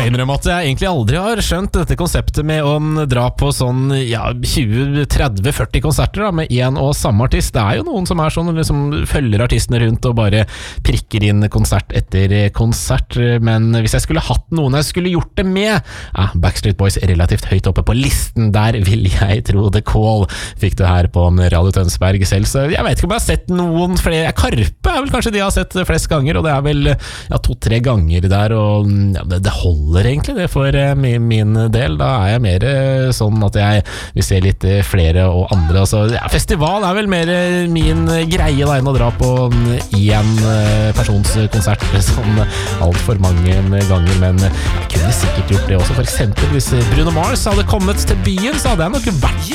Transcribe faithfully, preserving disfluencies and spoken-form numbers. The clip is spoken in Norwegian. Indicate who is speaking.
Speaker 1: jeg innrømme at jeg egentlig aldri har skjønt dette konseptet med å dra på sånn ja, tjue, tretti, førti konserter da, med en og samme artist. Det er jo noen som er sånn, liksom følger artistene rundt og bare prikker inn konsert etter konsert, men hvis jeg skulle hatt noen jeg skulle gjort det med, ja, Backstreet Boys relativt høyt oppe på listen, der vil jeg tro The Call fikk du her på Radio Tønsberg selv, så jeg vet ikke om jeg har sett noen flere. Karpe er vel kanskje de jeg har sett flest ganger, og det er vel ja, to-tre ganger der, og ja, det, det holder egentlig det for uh, min, min del. Da er jeg mer uh, sånn at jeg vil se litt uh, flere og andre. Altså, ja, festival er vel mer uh, min uh, greie da, enn å dra på én uh, persons konsert sånn alt for mange ganger, men uh, jeg kunne sikkert gjort det også. For eksempel hvis Bruno Mars hadde kommet til byen, så hadde jeg nok vært